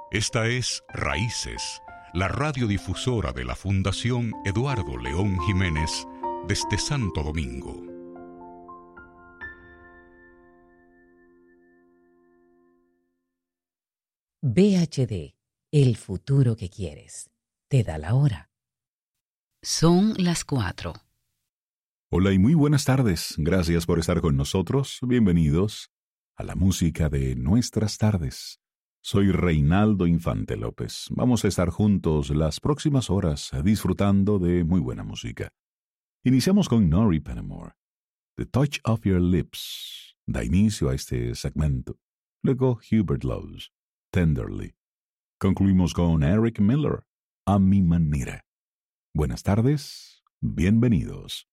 Esta es Raíces, la radiodifusora de la Fundación Eduardo León Jiménez desde Santo Domingo. VHD, el futuro que quieres. Te da la hora. Son las 4. Hola y muy buenas tardes. Gracias por estar con nosotros. Bienvenidos a la música de nuestras tardes. Soy Reinaldo Infante López. Vamos a estar juntos las próximas horas disfrutando de muy buena música. Iniciamos con Norrie Penamore. The Touch of Your Lips da inicio a este segmento. Luego Hubert Laws, Tenderly. Concluimos con Eric Miller, A Mi Manera. Buenas tardes, bienvenidos.